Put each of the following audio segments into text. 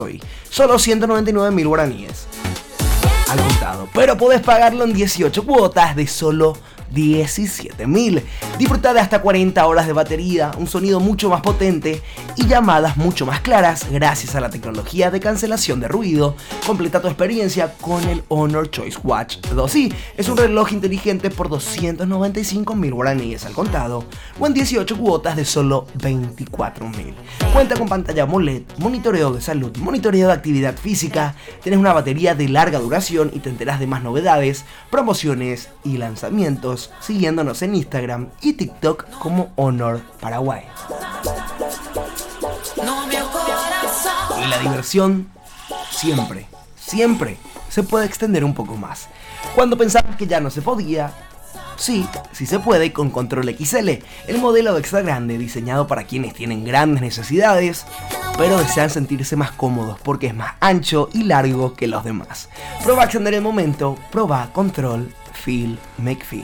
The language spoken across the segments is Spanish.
hoy. Solo 199.000 guaraníes al contado, pero podés pagarlo en 18 cuotas de solo 17.000. Disfruta de hasta 40 horas de batería, un sonido mucho más potente y llamadas mucho más claras gracias a la tecnología de cancelación de ruido. Completa tu experiencia con el Honor Choice Watch 2i. Es un reloj inteligente por 295.000 guaraníes al contado o en 18 cuotas de solo 24.000. Cuenta con pantalla AMOLED, monitoreo de salud, monitoreo de actividad física, tienes una batería de larga duración y te enteras de más novedades, promociones y lanzamientos siguiéndonos en Instagram y TikTok como Honor Paraguay. Y la diversión siempre se puede extender un poco más. Cuando pensamos que ya no se podía, sí se puede con Control XL, el modelo extra grande diseñado para quienes tienen grandes necesidades, pero desean sentirse más cómodos porque es más ancho y largo que los demás. Proba extender el momento, proba Control Feel Make Feel.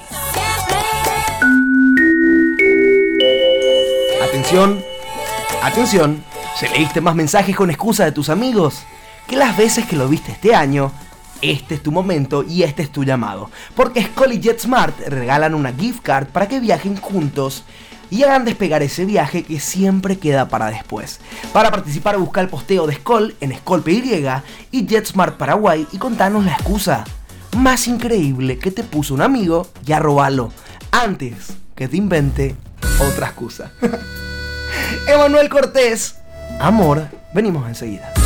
Atención, ¿se leíste más mensajes con excusa de tus amigos? Que las veces que lo viste este año, este es tu momento y este es tu llamado. Porque Skoll y JetSmart regalan una gift card para que viajen juntos y hagan despegar ese viaje que siempre queda para después. Para participar, busca el posteo de Skoll en SkollPY y JetSmart Paraguay y contanos la excusa más increíble que te puso un amigo y arrobalo antes que te invente otra excusa. Emanuel Cortés, amor, venimos enseguida.